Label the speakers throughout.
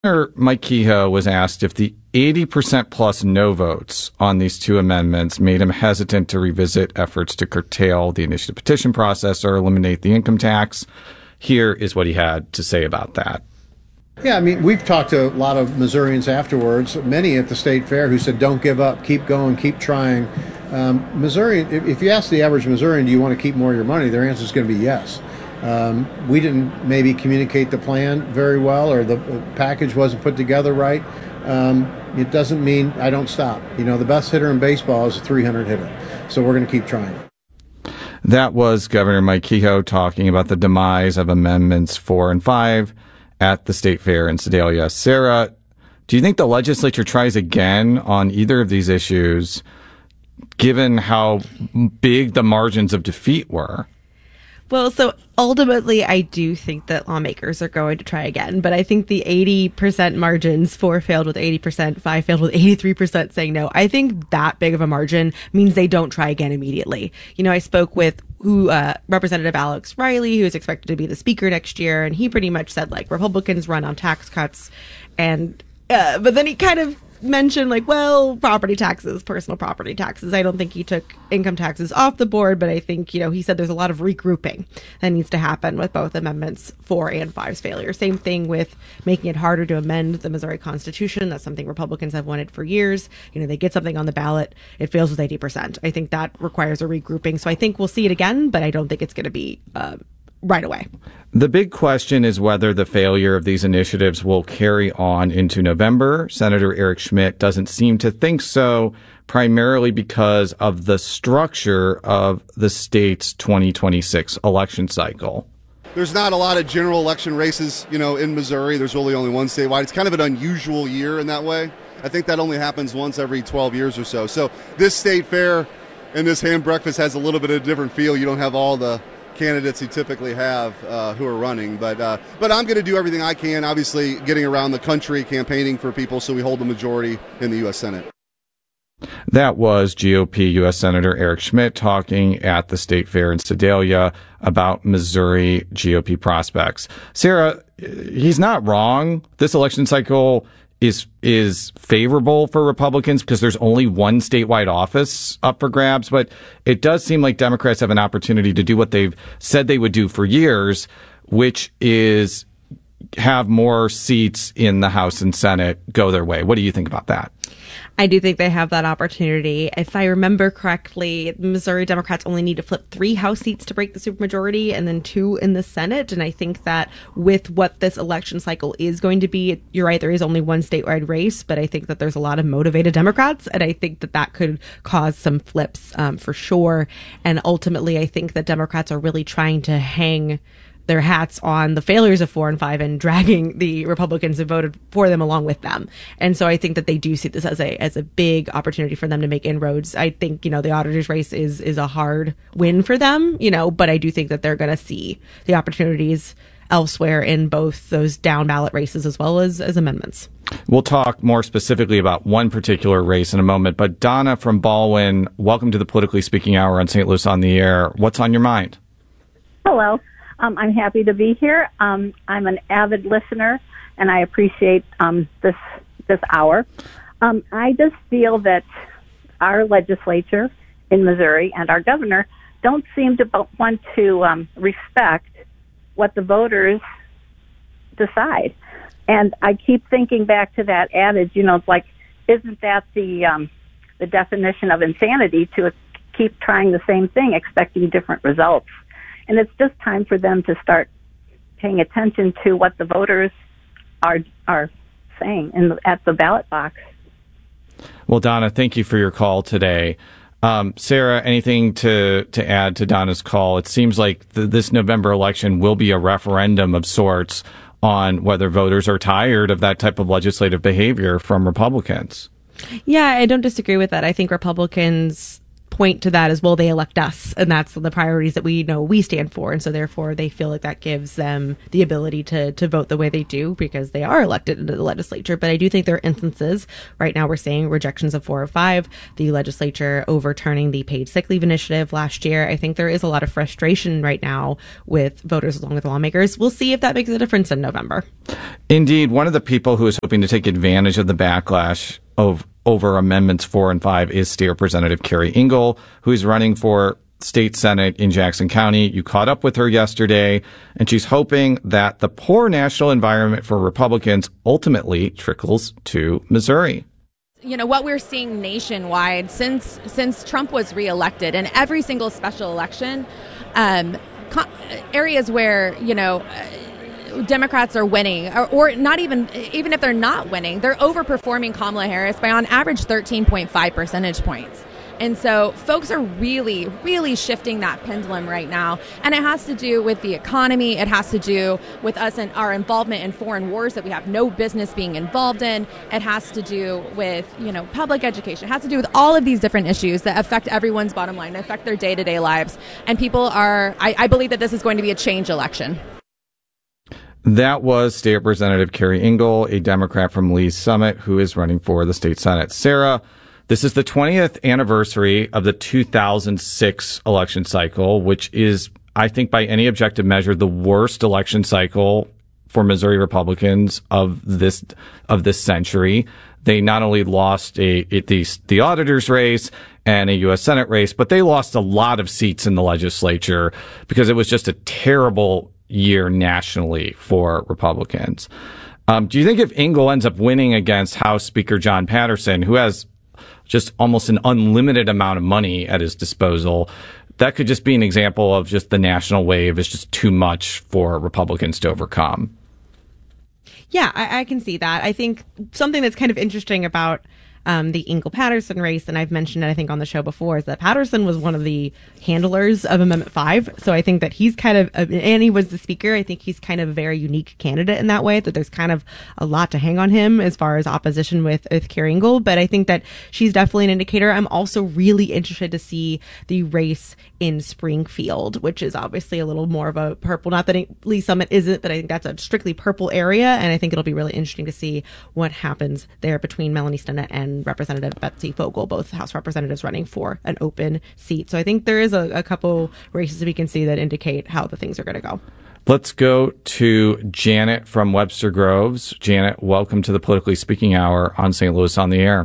Speaker 1: Governor Mike Kehoe was asked if the 80% plus no votes on these two amendments made him hesitant to revisit efforts to curtail the initiative petition process or eliminate the income tax. Here is what he had to say about that.
Speaker 2: Yeah, I mean, we've talked to a lot of Missourians afterwards, many at the state fair, who said, don't give up, keep going, keep trying. Missouri, if you ask the average Missourian, do you want to keep more of your money, their answer is going to be yes. We didn't maybe communicate the plan very well, or the package wasn't put together right. It doesn't mean I don't stop. You know, the best hitter in baseball is a 300 hitter. So we're going to keep trying.
Speaker 1: That was Governor Mike Kehoe talking about the demise of Amendments 4 and 5 at the State Fair in Sedalia. Sarah, do you think the legislature tries again on either of these issues, given how big the margins of defeat were?
Speaker 3: Well, so ultimately, I do think that lawmakers are going to try again, but I think the 80% margins, 4 failed with 80%, 5 failed with 83% saying no. I think that big of a margin means they don't try again immediately. You know, I spoke with Representative Alex Riley, who is expected to be the speaker next year, and he pretty much said, like, Republicans run on tax cuts, and but then he kind of mentioned, like, well, property taxes, personal property taxes. I don't think he took income taxes off the board, but I think, you know, he said there's a lot of regrouping that needs to happen with both Amendments 4 and 5's failure. Same thing with making it harder to amend the Missouri Constitution. That's something Republicans have wanted for years. You know, they get something on the ballot, it fails with 80%. I think that requires a regrouping. So I think we'll see it again, but I don't think it's going to be right away.
Speaker 1: The big question is whether the failure of these initiatives will carry on into November. Senator Eric Schmitt doesn't seem to think so, primarily because of the structure of the state's 2026 election cycle.
Speaker 4: There's not a lot of general election races, you know, in Missouri. There's really only one statewide. It's kind of an unusual year in that way. I think that only happens once every 12 years or so. So this state fair and this ham breakfast has a little bit of a different feel. You don't have all the candidates you typically have who are running. But I'm going to do everything I can, obviously getting around the country, campaigning for people so we hold the majority in the U.S. Senate.
Speaker 1: That was GOP U.S. Senator Eric Schmitt talking at the State Fair in Sedalia about Missouri GOP prospects. Sarah, he's not wrong. This election cycle is favorable for Republicans because there's only one statewide office up for grabs, but it does seem like Democrats have an opportunity to do what they've said they would do for years, which is have more seats in the House and Senate go their way. What do you think about that?
Speaker 3: I do think they have that opportunity. If I remember correctly, Missouri Democrats only need to flip 3 House seats to break the supermajority and then 2 in the Senate. And I think that with what this election cycle is going to be, you're right, there is only one statewide race, but I think that there's a lot of motivated Democrats. And I think that that could cause some flips for sure. And ultimately, I think that Democrats are really trying to hang their hats on the failures of 4 and 5 and dragging the Republicans who voted for them along with them. And so I think that they do see this as a big opportunity for them to make inroads. I think, you know, the auditor's race is a hard win for them, you know, but I do think that they're going to see the opportunities elsewhere in both those down ballot races as well as amendments.
Speaker 1: We'll talk more specifically about one particular race in a moment, but Donna from Baldwin, welcome to the Politically Speaking Hour on St. Louis on the Air. What's on your mind?
Speaker 5: Hello. I'm happy to be here. I'm an avid listener, and I appreciate this hour. I just feel that our legislature in Missouri and our governor don't seem to want to respect what the voters decide. And I keep thinking back to that adage, you know, it's like, isn't that the definition of insanity to keep trying the same thing, expecting different results? And it's just time for them to start paying attention to what the voters are saying at the ballot box.
Speaker 1: Well, Donna, thank you for your call today. Sarah, anything to add to Donna's call? It seems like this November election will be a referendum of sorts on whether voters are tired of that type of legislative behavior from Republicans.
Speaker 3: Yeah, I don't disagree with that. I think Republicans point to that as well. They elect us, and that's the priorities that we know we stand for, and so therefore they feel like that gives them the ability to vote the way they do because they are elected into the legislature. But I do think there are instances right now we're seeing rejections of 405, the legislature overturning the paid sick leave initiative last year. I think there is a lot of frustration right now with voters along with lawmakers. We'll see if that makes a difference in November.
Speaker 1: Indeed, one of the people who is hoping to take advantage of the backlash over Amendments 4 and 5 is State Representative Carrie Engle, who's running for state senate in Jackson County. You caught up with her yesterday, and she's hoping that the poor national environment for Republicans ultimately trickles to Missouri.
Speaker 6: You know, what we're seeing nationwide since Trump was reelected, in every single special election, areas where, Democrats are winning, or not even if they're not winning, they're overperforming Kamala Harris by on average 13.5 percentage points. And so folks are really, really shifting that pendulum right now. And it has to do with the economy. It has to do with us and our involvement in foreign wars that we have no business being involved in. It has to do with, public education. It has to do with all of these different issues that affect everyone's bottom line, that affect their day-to-day lives. And people I believe that this is going to be a change election.
Speaker 1: That was State Representative Carrie Engle, a Democrat from Lee's Summit, who is running for the state senate. Sarah, this is the 20th anniversary of the 2006 election cycle, which is, I think, by any objective measure, the worst election cycle for Missouri Republicans of this century. They not only lost the auditor's race and a U.S. Senate race, but they lost a lot of seats in the legislature because it was just a terrible year nationally for Republicans. Do you think if Engle ends up winning against House Speaker John Patterson, who has just almost an unlimited amount of money at his disposal, that could just be an example of just the national wave is just too much for Republicans to overcome?
Speaker 3: Yeah, I can see that. I think something that's kind of interesting about the Engle-Patterson race, and I've mentioned it, I think, on the show before, is that Patterson was one of the handlers of Amendment 5. So I think that he's kind of, and he was the speaker, I think he's kind of a very unique candidate in that way, that there's kind of a lot to hang on him as far as opposition with Carrie Engle. But I think that she's definitely an indicator. I'm also really interested to see the race in Springfield, which is obviously a little more of a purple, not that Lee Summit isn't, but I think that's a strictly purple area. And I think it'll be really interesting to see what happens there between Melanie Stinnett and Representative Betsy Fogel, both House representatives running for an open seat. So I think there is a couple races we can see that indicate how the things are going to go.
Speaker 1: Let's go to Janet from Webster Groves. Janet, welcome to the Politically Speaking Hour on St. Louis on the Air.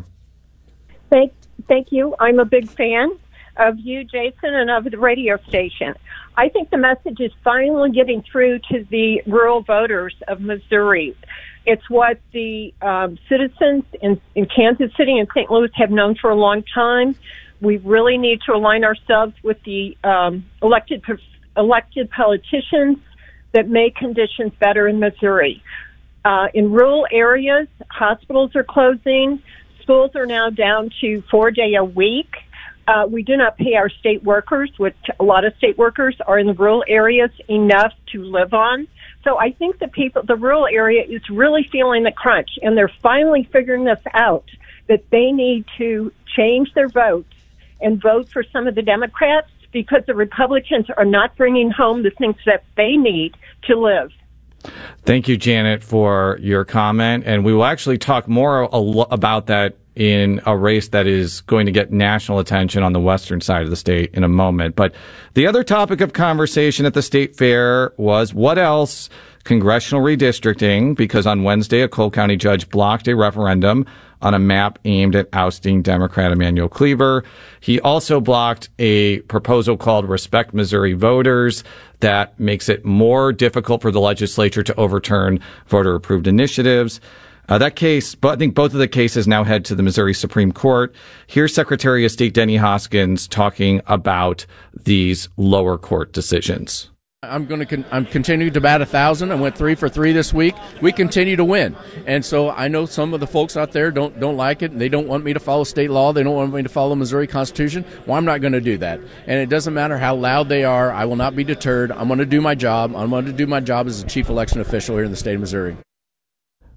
Speaker 7: Thank you. I'm a big fan of you, Jason, and of the radio station. I think the message is finally getting through to the rural voters of Missouri. It's what the citizens in Kansas City and St. Louis have known for a long time. We really need to align ourselves with the elected politicians that make conditions better in Missouri. In rural areas, hospitals are closing. Schools are now down to 4-day a week. We do not pay our state workers, which a lot of state workers are in the rural areas, enough to live on. So I think the rural area is really feeling the crunch, and they're finally figuring this out, that they need to change their votes and vote for some of the Democrats because the Republicans are not bringing home the things that they need to live.
Speaker 1: Thank you, Janet, for your comment. And we will actually talk more about that in a race that is going to get national attention on the western side of the state in a moment. But the other topic of conversation at the state fair was what else? Congressional redistricting, because on Wednesday, a Cole County judge blocked a referendum on a map aimed at ousting Democrat Emanuel Cleaver. He also blocked a proposal called Respect Missouri Voters that makes it more difficult for the legislature to overturn voter-approved initiatives. That case, but I think both of the cases now head to the Missouri Supreme Court. Here's Secretary of State Denny Hoskins talking about these lower court decisions.
Speaker 8: I'm continuing to bat 1,000. I went 3 for 3 this week. We continue to win, and so I know some of the folks out there don't like it. They don't want me to follow state law. They don't want me to follow the Missouri Constitution. Well, I'm not going to do that, and it doesn't matter how loud they are. I will not be deterred. I'm going to do my job. I'm going to do my job as the chief election official here in the state of Missouri.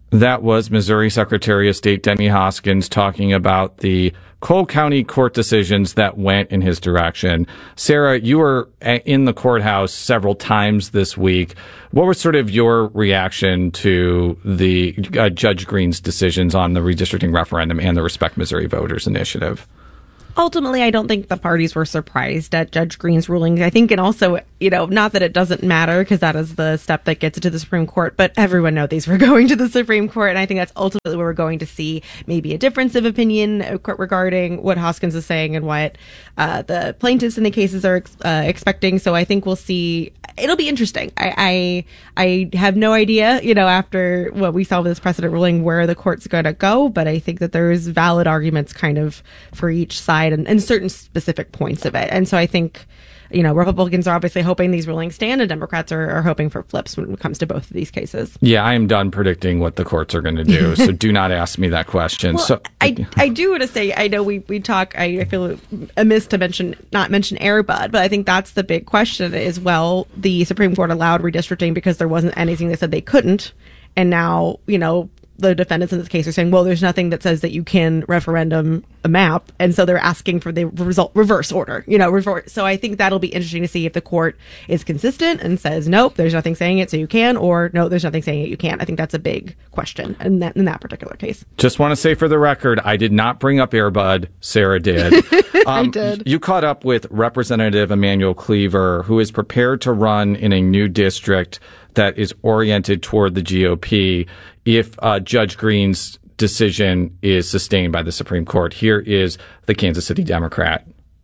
Speaker 1: That was Missouri Secretary of State Denny Hoskins talking about the Cole County court decisions that went in his direction. Sarah, you were in the courthouse several times this week. What was sort of your reaction to the Judge Green's decisions on the redistricting referendum and the Respect Missouri Voters Initiative?
Speaker 3: Ultimately, I don't think the parties were surprised at Judge Green's ruling. I think, and also, not that it doesn't matter because that is the step that gets it to the Supreme Court, but everyone knows these were going to the Supreme Court. And I think that's ultimately where we're going to see maybe a difference of opinion regarding what Hoskins is saying and what the plaintiffs in the cases are expecting. So I think we'll see. It'll be interesting. I have no idea, after what we saw with this precedent ruling, where the court's going to go. But I think that there's valid arguments kind of for each side and certain specific points of it. And so I think, Republicans are obviously hoping these rulings stand, and Democrats are hoping for flips when it comes to both of these cases.
Speaker 1: Yeah, I am done predicting what the courts are going to do, so do not ask me that question.
Speaker 3: Well, so I do want to say, I know we talk, I feel amiss to not mention Air Bud, but I think that's the big question is, well, the Supreme Court allowed redistricting because there wasn't anything that said they couldn't, and now, the defendants in this case are saying, well, there's nothing that says that you can referendum a map. And so they're asking for the reverse order, So I think that'll be interesting to see if the court is consistent and says, nope, there's nothing saying it, so you can, or no, there's nothing saying it, you can't. I think that's a big question in that particular case.
Speaker 1: Just want to say for the record, I did not bring up Air Bud. Sarah did.
Speaker 3: I did.
Speaker 1: You caught up with Representative Emanuel Cleaver, who is prepared to run in a new district that is oriented toward the GOP if Judge Green's decision is sustained by the Supreme Court. Here is the Kansas City Democrat.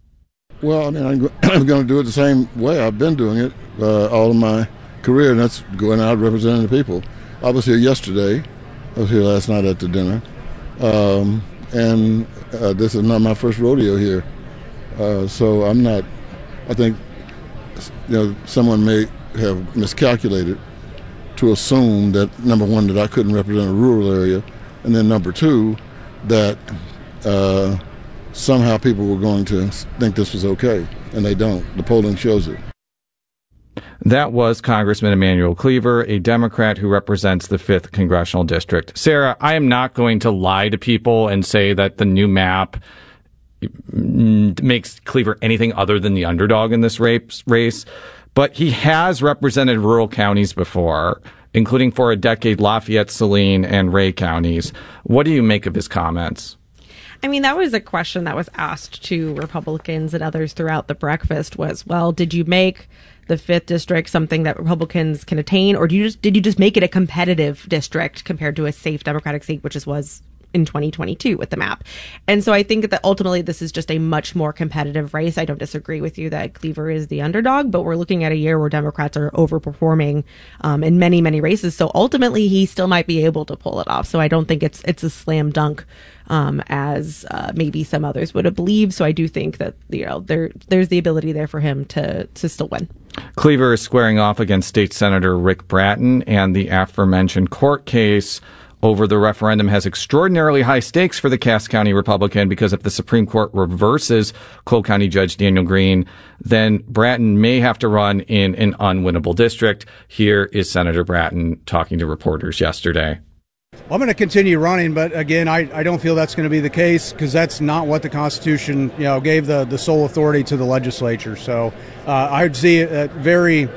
Speaker 9: Well, I'm going to do it the same way I've been doing it all of my career, and that's going out representing the people. I was here yesterday. I was here last night at the dinner. And this is not my first rodeo here. So I'm not, I think, someone may have miscalculated to assume that, number one, that I couldn't represent a rural area, and then number two, that somehow people were going to think this was okay, and they don't. The polling shows it.
Speaker 1: That was Congressman Emanuel Cleaver, a Democrat who represents the 5th Congressional District. Sarah, I am not going to lie to people and say that the new map makes Cleaver anything other than the underdog in this race. But he has represented rural counties before, including for a decade Lafayette, Saline, and Ray counties. What do you make of his comments?
Speaker 3: I mean, that was a question that was asked to Republicans and others throughout the breakfast was, well, did you make the 5th district something that Republicans can attain, or did you just make it a competitive district compared to a safe Democratic seat, which was in 2022 with the map? And so I think that ultimately this is just a much more competitive race. I don't disagree with you that Cleaver is the underdog, but we're looking at a year where Democrats are overperforming in many, many races. So ultimately he still might be able to pull it off. So I don't think it's a slam dunk as maybe some others would have believed. So I do think that there's the ability there for him to still win.
Speaker 1: Cleaver is squaring off against State Senator Rick Bratton, and the aforementioned court case over the referendum has extraordinarily high stakes for the Cass County Republican, because if the Supreme Court reverses Cole County Judge Daniel Green, then Bratton may have to run in an unwinnable district. Here is Senator Bratton talking to reporters yesterday.
Speaker 10: Well, I'm going to continue running, but again, I don't feel that's going to be the case, because that's not what the Constitution, gave the sole authority to the legislature. So I would see it very,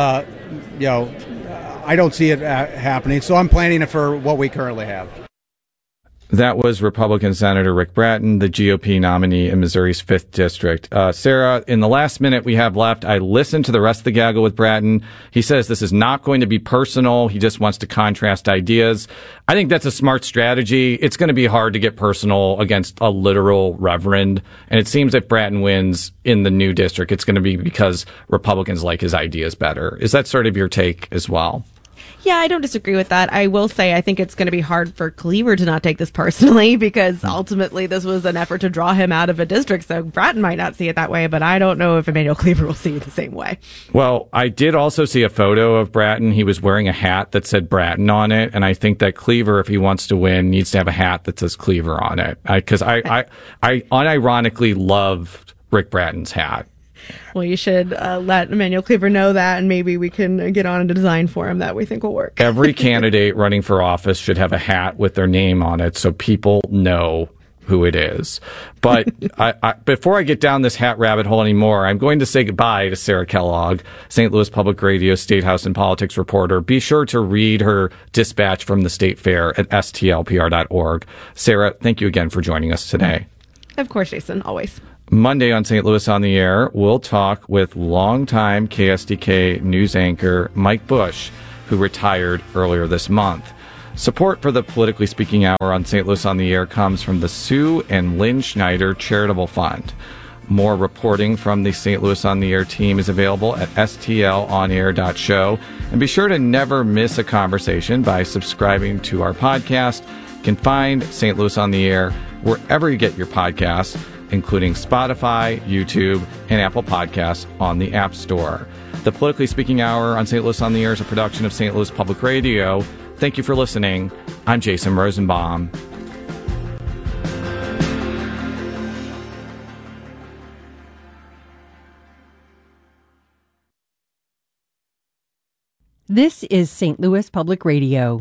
Speaker 10: I don't see it happening, so I'm planning it for what we currently have.
Speaker 1: That was Republican Senator Rick Bratton, the GOP nominee in Missouri's 5th District. Sarah, in the last minute we have left, I listened to the rest of the gaggle with Bratton. He says this is not going to be personal. He just wants to contrast ideas. I think that's a smart strategy. It's going to be hard to get personal against a literal reverend. And it seems if Bratton wins in the new district, it's going to be because Republicans like his ideas better. Is that sort of your take as well?
Speaker 3: Yeah, I don't disagree with that. I will say I think it's going to be hard for Cleaver to not take this personally, because ultimately this was an effort to draw him out of a district. So Bratton might not see it that way, but I don't know if Emanuel Cleaver will see it the same way.
Speaker 1: Well, I did also see a photo of Bratton. He was wearing a hat that said Bratton on it. And I think that Cleaver, if he wants to win, needs to have a hat that says Cleaver on it. Because I unironically loved Rick Bratton's hat.
Speaker 3: Well, you should let Emmanuel Cleaver know that, and maybe we can get on a design for him that we think will work.
Speaker 1: Every candidate running for office should have a hat with their name on it so people know who it is. But before I get down this hat rabbit hole anymore, I'm going to say goodbye to Sarah Kellogg, St. Louis Public Radio State House and Politics reporter. Be sure to read her dispatch from the State Fair at stlpr.org. Sarah, thank you again for joining us today.
Speaker 3: Of course, Jason, always.
Speaker 1: Monday on St. Louis on the Air, we'll talk with longtime KSDK news anchor Mike Bush, who retired earlier this month. Support for the Politically Speaking Hour on St. Louis on the Air comes from the Sue and Lynn Schneider Charitable Fund. More reporting from the St. Louis on the Air team is available at stlonair.show. And be sure to never miss a conversation by subscribing to our podcast. You can find St. Louis on the Air wherever you get your podcasts, including Spotify, YouTube, and Apple Podcasts on the App Store. The Politically Speaking Hour on St. Louis on the Air is a production of St. Louis Public Radio. Thank you for listening. I'm Jason Rosenbaum.
Speaker 11: This is St. Louis Public Radio.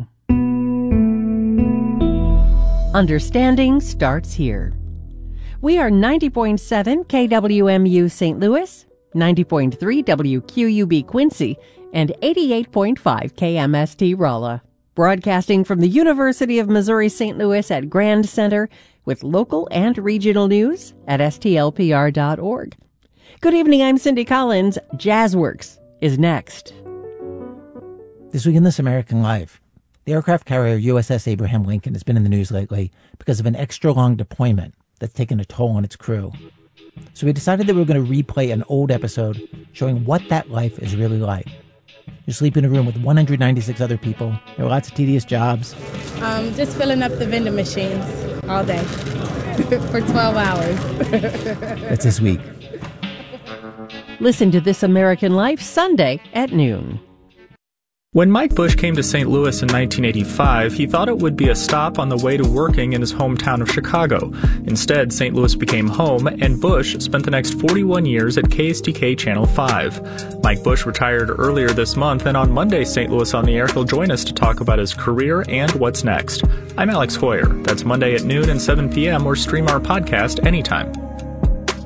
Speaker 11: Understanding starts here. We are 90.7 KWMU St. Louis, 90.3 WQUB Quincy, and 88.5 KMST Rolla. Broadcasting from the University of Missouri St. Louis at Grand Center with local and regional news at stlpr.org. Good evening, I'm Cindy Collins. Jazzworks is next.
Speaker 12: This week in This American Life, the aircraft carrier USS Abraham Lincoln has been in the news lately because of an extra-long deployment that's taken a toll on its crew. So we decided that we were going to replay an old episode showing what that life is really like. You sleep in a room with 196 other people. There are lots of tedious jobs.
Speaker 13: Just filling up the vending machines all day for 12 hours.
Speaker 12: That's this week.
Speaker 11: Listen to This American Life Sunday at noon.
Speaker 14: When Mike Bush came to St. Louis in 1985, he thought it would be a stop on the way to working in his hometown of Chicago. Instead, St. Louis became home, and Bush spent the next 41 years at KSDK Channel 5. Mike Bush retired earlier this month, and on Monday, St. Louis on the Air, he'll join us to talk about his career and what's next. I'm Alex Hoyer. That's Monday at noon and 7 p.m. or stream our podcast anytime.